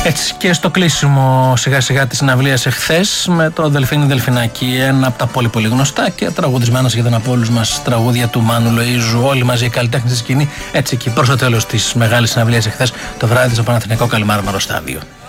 Έτσι και στο κλείσιμο σιγά σιγά της συναυλίας εχθές με το Δελφίνι Δελφινάκι, ένα από τα πολύ γνωστά και τραγουδισμένα σχεδόν από όλους μας τραγούδια του Μάνου Λοΐζου, όλοι μαζί οι καλλιτέχνες στη σκηνή, έτσι και προς το τέλος της μεγάλης συναυλίας εχθές το βράδυ στο Παναθηναϊκό Καλιμάρμαρο Στάδιο.